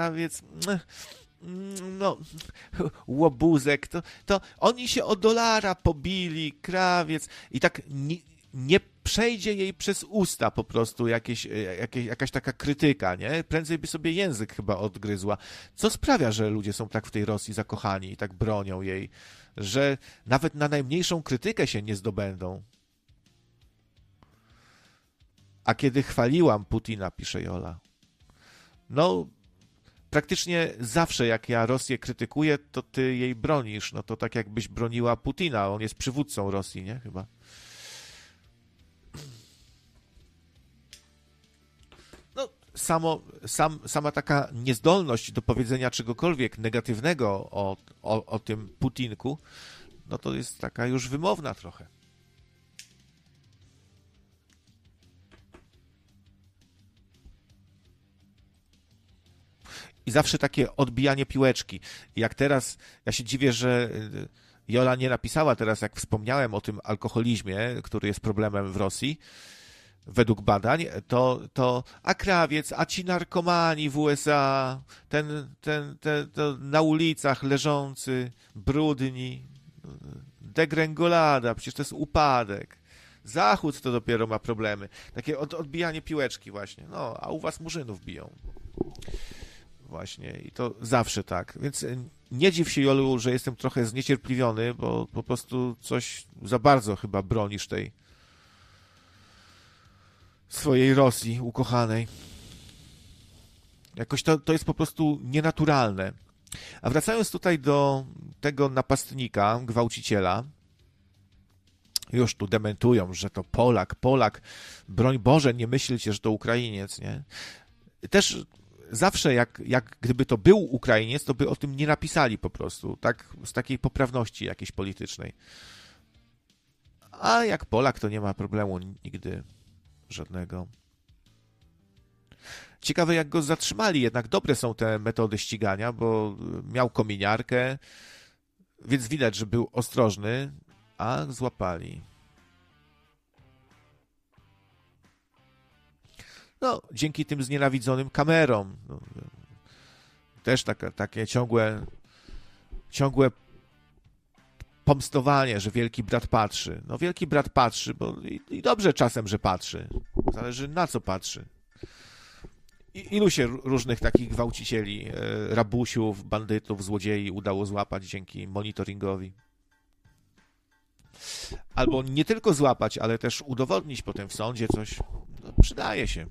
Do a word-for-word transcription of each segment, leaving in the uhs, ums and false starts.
krawiec, no, łobuzek, to, to oni się o dolara pobili, krawiec i tak nie, nie przejdzie jej przez usta po prostu jakieś, jakieś, jakaś taka krytyka, nie? Prędzej by sobie język chyba odgryzła. Co sprawia, że ludzie są tak w tej Rosji zakochani i tak bronią jej, że nawet na najmniejszą krytykę się nie zdobędą. A kiedy chwaliłam Putina, pisze Jola, no praktycznie zawsze jak ja Rosję krytykuję, to ty jej bronisz. No to tak jakbyś broniła Putina, on jest przywódcą Rosji, nie? Chyba. No, samo, sam, sama taka niezdolność do powiedzenia czegokolwiek negatywnego o, o, o tym Putinku, no to jest taka już wymowna trochę. I zawsze takie odbijanie piłeczki. Jak teraz, ja się dziwię, że Jola nie napisała teraz, jak wspomniałem o tym alkoholizmie, który jest problemem w Rosji, według badań, to, to a krawiec, a ci narkomani w U S A, ten, ten, ten, ten na ulicach leżący, brudni, degrengolada, przecież to jest upadek. Zachód to dopiero ma problemy. Takie od, odbijanie piłeczki właśnie. No, a u was murzynów biją. Właśnie i to zawsze tak. Więc nie dziw się, Jolu, że jestem trochę zniecierpliwiony, bo po prostu coś za bardzo chyba bronisz tej swojej Rosji ukochanej. Jakoś to, to jest po prostu nienaturalne. A wracając tutaj do tego napastnika, gwałciciela, już tu dementują, że to Polak, Polak, broń Boże, nie myślcie, że to Ukrainiec, nie? Też zawsze jak, jak gdyby to był Ukrainiec, to by o tym nie napisali po prostu, tak, z takiej poprawności jakiejś politycznej. A jak Polak, to nie ma problemu nigdy żadnego. Ciekawe, jak go zatrzymali, jednak dobre są te metody ścigania, bo miał kominiarkę, więc widać, że był ostrożny, a złapali. No, dzięki tym znienawidzonym kamerom. No, też taka, takie ciągłe, ciągłe pomstowanie, że wielki brat patrzy. No, wielki brat patrzy, bo i, i dobrze czasem, że patrzy. Zależy na co patrzy. I, ilu się różnych takich gwałcicieli, e, rabusiów, bandytów, złodziei udało złapać dzięki monitoringowi. Albo nie tylko złapać, ale też udowodnić potem w sądzie coś. No, przydaje się.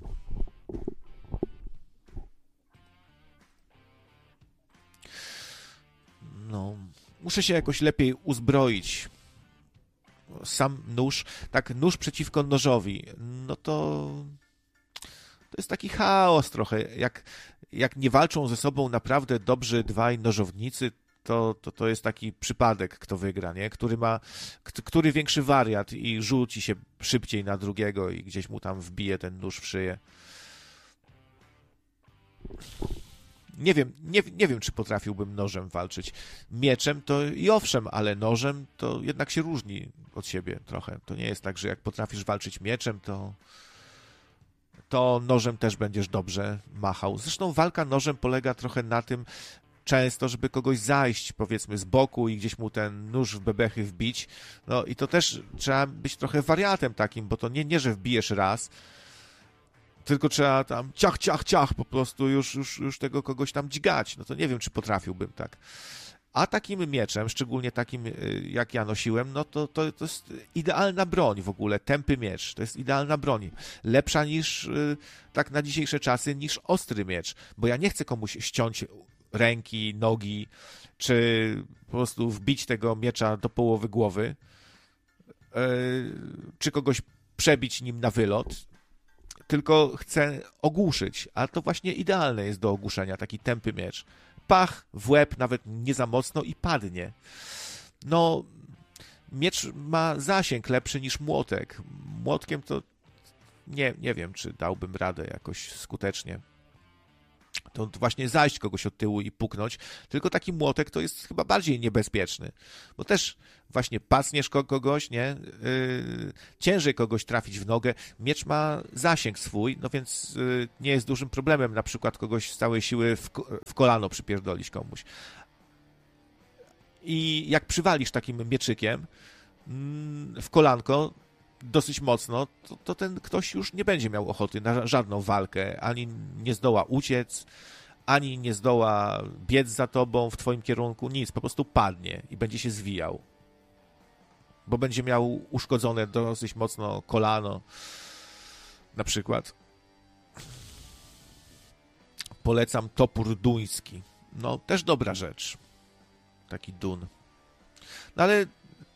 No, muszę się jakoś lepiej uzbroić. Sam nóż, tak nóż przeciwko nożowi, no to to jest taki chaos trochę. Jak, jak nie walczą ze sobą naprawdę dobrzy dwaj nożownicy, to, to, to jest taki przypadek, kto wygra, nie? Który ma, który większy wariat i rzuci się szybciej na drugiego i gdzieś mu tam wbije ten nóż w szyję. Nie wiem, nie, nie wiem, czy potrafiłbym nożem walczyć. Mieczem to i owszem, ale nożem to jednak się różni od siebie trochę. To nie jest tak, że jak potrafisz walczyć mieczem, to, to nożem też będziesz dobrze machał. Zresztą walka nożem polega trochę na tym, często, żeby kogoś zajść, powiedzmy, z boku i gdzieś mu ten nóż w bebechy wbić. No i to też trzeba być trochę wariatem takim, bo to nie, nie że wbijesz raz, tylko trzeba tam ciach, ciach, ciach, po prostu już, już, już tego kogoś tam dźgać. No to nie wiem, czy potrafiłbym tak. A takim mieczem, szczególnie takim, jak ja nosiłem, no to, to, to jest idealna broń w ogóle, tępy miecz. To jest idealna broń. Lepsza niż, tak na dzisiejsze czasy, niż ostry miecz. Bo ja nie chcę komuś ściąć ręki, nogi, czy po prostu wbić tego miecza do połowy głowy, czy kogoś przebić nim na wylot, tylko chcę ogłuszyć, a to właśnie idealne jest do ogłuszenia, taki tępy miecz. Pach w łeb, nawet nie za mocno i padnie. No, miecz ma zasięg lepszy niż młotek. Młotkiem to nie, nie wiem, czy dałbym radę jakoś skutecznie. to właśnie zajść kogoś od tyłu i puknąć, tylko taki młotek to jest chyba bardziej niebezpieczny, bo też właśnie pacniesz kogoś, nie? Yy, ciężej kogoś trafić w nogę, miecz ma zasięg swój, no więc yy, nie jest dużym problemem na przykład kogoś z całej siły w, w kolano przypierdolić komuś. I jak przywalisz takim mieczykiem mm, w kolanko dosyć mocno, to, to ten ktoś już nie będzie miał ochoty na żadną walkę, ani nie zdoła uciec, ani nie zdoła biec za tobą w twoim kierunku, nic, po prostu padnie i będzie się zwijał. Bo będzie miał uszkodzone dosyć mocno kolano, na przykład. Polecam topór duński. No, też dobra rzecz. Taki dun. No ale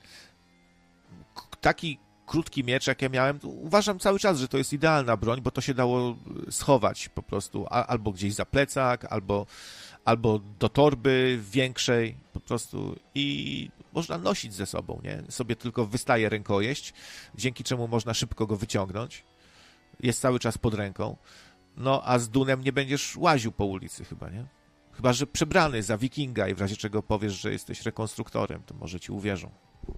taki krótki miecz, jak ja miałem, uważam cały czas, że to jest idealna broń, bo to się dało schować po prostu. Albo gdzieś za plecak, albo, albo do torby większej po prostu i można nosić ze sobą, nie? Sobie tylko wystaje rękojeść, dzięki czemu można szybko go wyciągnąć. Jest cały czas pod ręką. No, a z dunem nie będziesz łaził po ulicy chyba, nie? Chyba że przebrany za wikinga i w razie czego powiesz, że jesteś rekonstruktorem, to może ci uwierzą.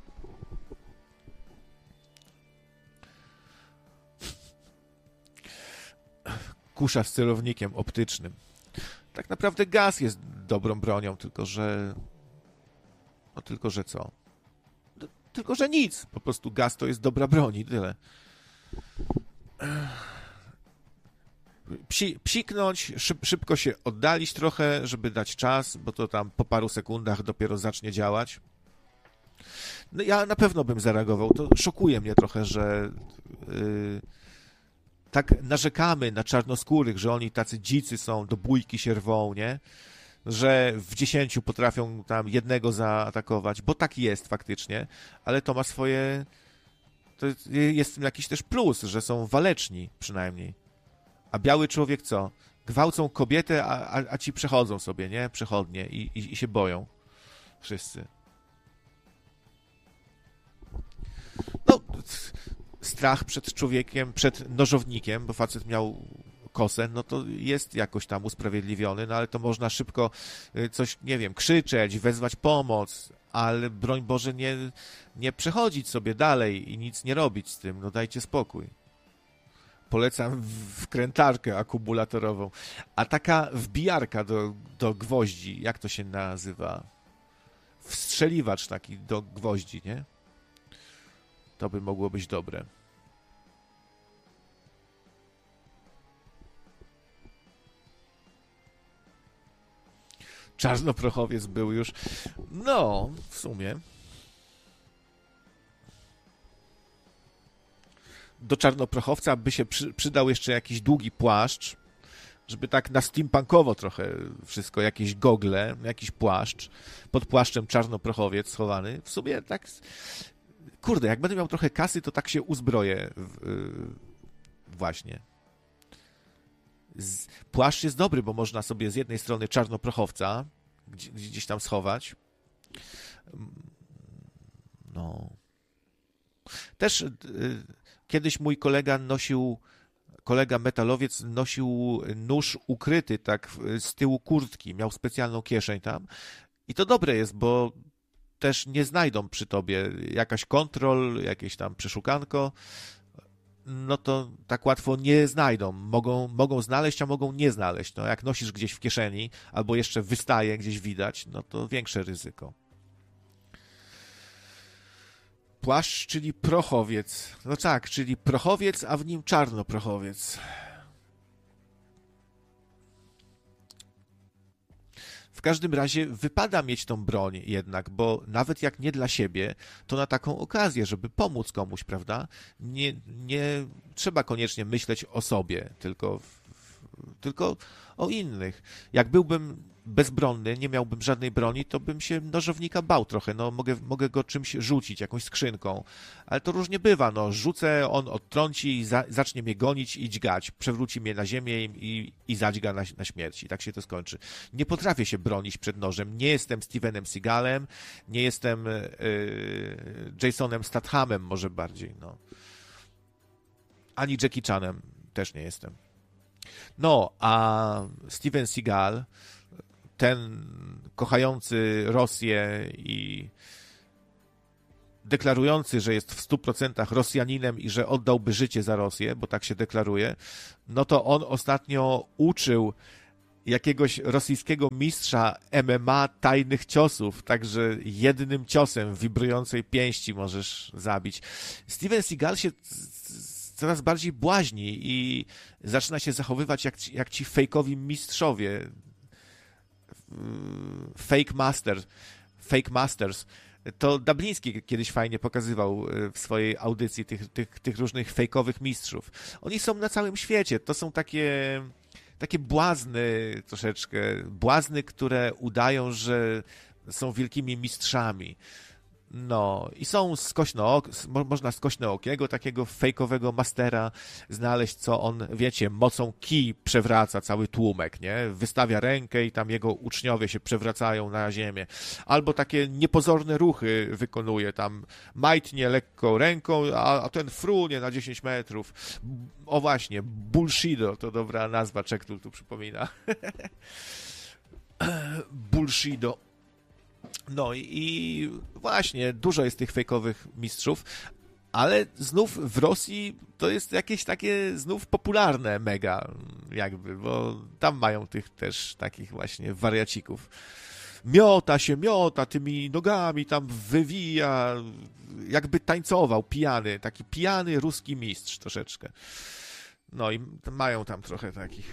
Kusza z celownikiem optycznym. Tak naprawdę gaz jest dobrą bronią, tylko że... No tylko, że co? No, tylko, że nic. Po prostu gaz to jest dobra broń i tyle. Psi, psiknąć, szyb, szybko się oddalić trochę, żeby dać czas, bo to tam po paru sekundach dopiero zacznie działać. No ja na pewno bym zareagował. To szokuje mnie trochę, że yy, tak narzekamy na czarnoskórych, że oni tacy dzicy są, do bójki się rwą, nie? Że w dziesięciu potrafią tam jednego zaatakować, bo tak jest faktycznie, ale to ma swoje... To jest jakiś też plus, że są waleczni przynajmniej. A biały człowiek co? Gwałcą kobietę, a, a, a ci przechodzą sobie, nie? Przechodnie i, i, i się boją. Wszyscy. No, strach przed człowiekiem, przed nożownikiem, bo facet miał kosę, no to jest jakoś tam usprawiedliwiony, no ale to można szybko coś, nie wiem, krzyczeć, wezwać pomoc, ale broń Boże nie, nie przechodzić sobie dalej i nic nie robić z tym, no dajcie spokój. Polecam wkrętarkę akumulatorową. A taka wbijarka do, do gwoździ, jak to się nazywa? Wstrzeliwacz taki do gwoździ, nie? To by mogło być dobre. Czarnoprochowiec był już. No, w sumie. Do czarnoprochowca by się przy, przydał jeszcze jakiś długi płaszcz, żeby tak na steampunkowo trochę wszystko, jakieś gogle, jakiś płaszcz, pod płaszczem czarnoprochowiec schowany. W sumie tak, kurde, jak będę miał trochę kasy, to tak się uzbroję w, yy, właśnie. Z, płaszcz jest dobry, bo można sobie z jednej strony czarnoprochowca gdzieś, gdzieś tam schować. No. Też yy, kiedyś mój kolega nosił, kolega metalowiec nosił nóż ukryty tak z tyłu kurtki, miał specjalną kieszeń tam i to dobre jest, bo też nie znajdą przy tobie jakaś kontrol, jakieś tam przeszukanko, no to tak łatwo nie znajdą. Mogą, mogą znaleźć, a mogą nie znaleźć. No jak nosisz gdzieś w kieszeni albo jeszcze wystaje, gdzieś widać, no to większe ryzyko. Płaszcz, czyli prochowiec. No tak, czyli prochowiec, a w nim czarnoprochowiec. W każdym razie wypada mieć tą broń jednak, bo nawet jak nie dla siebie, to na taką okazję, żeby pomóc komuś, prawda? Nie, nie trzeba koniecznie myśleć o sobie, tylko, tylko o innych. Jak byłbym bezbronny, nie miałbym żadnej broni, to bym się nożownika bał trochę, no mogę, mogę go czymś rzucić, jakąś skrzynką, ale to różnie bywa, no rzucę, on odtrąci i za, zacznie mnie gonić i dźgać, przewróci mnie na ziemię i, i zadźga na, na śmierć i tak się to skończy. Nie potrafię się bronić przed nożem, nie jestem Stevenem Seagalem, nie jestem yy, Jasonem Stathamem może bardziej, no. Ani Jackie Chanem też nie jestem. No, a Steven Seagal, ten kochający Rosję i deklarujący, że jest w stu procentach Rosjaninem i że oddałby życie za Rosję, bo tak się deklaruje, no to on ostatnio uczył jakiegoś rosyjskiego mistrza M M A tajnych ciosów, także jednym ciosem wibrującej pięści możesz zabić. Steven Seagal się coraz bardziej błaźni i zaczyna się zachowywać jak, jak ci fejkowi mistrzowie. Fake Master, Fake Masters. To Dabliński kiedyś fajnie pokazywał w swojej audycji tych, tych, tych różnych fejkowych mistrzów. Oni są na całym świecie. To są takie, takie błazny troszeczkę. Błazny, które udają, że są wielkimi mistrzami. No i są skośno, można skośnookiego, takiego fejkowego mastera znaleźć, co on, wiecie, mocą kij przewraca cały tłumek, nie? Wystawia rękę i tam jego uczniowie się przewracają na ziemię. Albo takie niepozorne ruchy wykonuje, tam majtnie lekko ręką, a, a ten frunie na dziesięć metrów. O właśnie, bullshido, to dobra nazwa, Czektul tu przypomina. Bullshido. No i właśnie, dużo jest tych fejkowych mistrzów, ale znów w Rosji to jest jakieś takie znów popularne mega jakby, bo tam mają tych też takich właśnie wariacików. Miota się, miota tymi nogami, tam wywija, jakby tańcował, pijany, taki pijany ruski mistrz troszeczkę. No i mają tam trochę takich.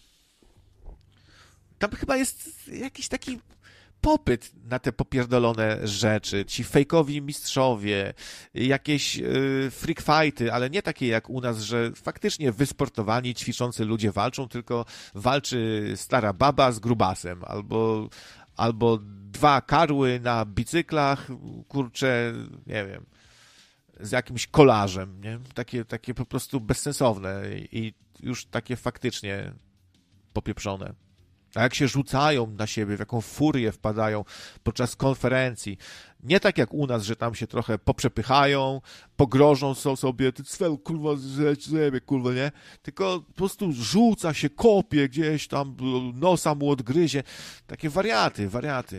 Tam chyba jest jakiś taki popyt na te popierdolone rzeczy, ci fejkowi mistrzowie, jakieś yy, freak fighty, ale nie takie jak u nas, że faktycznie wysportowani, ćwiczący ludzie walczą, tylko walczy stara baba z grubasem, albo, albo dwa karły na bicyklach, kurczę, nie wiem, z jakimś kolarzem, nie? Takie, takie po prostu bezsensowne i już takie faktycznie popieprzone. A jak się rzucają na siebie, w jaką furię wpadają podczas konferencji. Nie tak jak u nas, że tam się trochę poprzepychają, pogrożą są sobie, ty cwel, kurwa, zjebie, kurwa, nie? Tylko po prostu rzuca się, kopie gdzieś tam, nosa mu odgryzie. Takie wariaty, wariaty.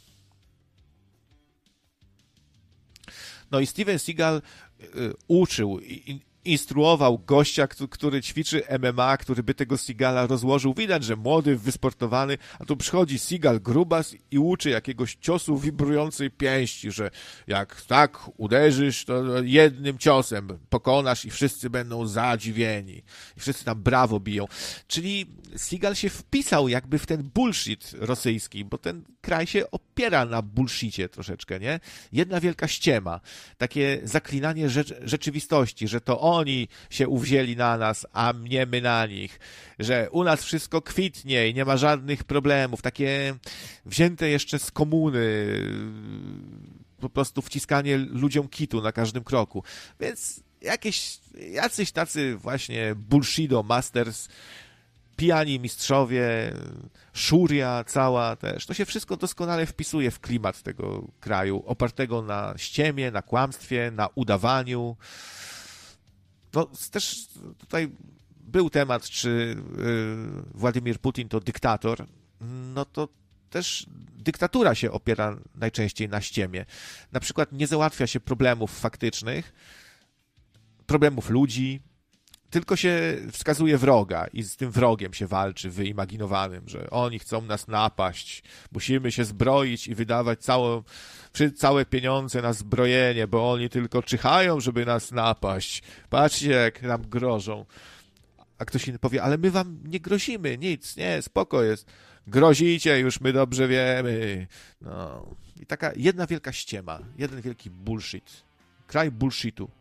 No i Steven Seagal y, uczył i instruował gościa, który ćwiczy M M A, który by tego Seagala rozłożył. Widać, że młody, wysportowany, a tu przychodzi Seagal grubas i uczy jakiegoś ciosu wibrującej pięści, że jak tak uderzysz, to jednym ciosem pokonasz i wszyscy będą zadziwieni. I wszyscy tam brawo biją. Czyli Seagal się wpisał jakby w ten bullshit rosyjski, bo ten kraj się opiera na bullshicie troszeczkę, nie? Jedna wielka ściema. Takie zaklinanie rzecz, rzeczywistości, że to oni się uwzięli na nas, a nie my na nich. Że u nas wszystko kwitnie i nie ma żadnych problemów. Takie wzięte jeszcze z komuny, po prostu wciskanie ludziom kitu na każdym kroku. Więc jakieś, jacyś tacy właśnie bullshido masters, pijani mistrzowie, szuria cała też. To się wszystko doskonale wpisuje w klimat tego kraju, opartego na ściemie, na kłamstwie, na udawaniu. No też tutaj był temat, czy Władimir Putin to dyktator. No to też dyktatura się opiera najczęściej na ściemie. Na przykład nie załatwia się problemów faktycznych, problemów ludzi, tylko się wskazuje wroga i z tym wrogiem się walczy wyimaginowanym, że oni chcą nas napaść, musimy się zbroić i wydawać całe, całe pieniądze na zbrojenie, bo oni tylko czyhają, żeby nas napaść. Patrzcie, jak nam grożą. A ktoś inny powie, ale my wam nie grozimy, nic, nie, spoko jest. Grozicie, już my dobrze wiemy. No. I taka jedna wielka ściema, jeden wielki bullshit. Kraj bullshitu.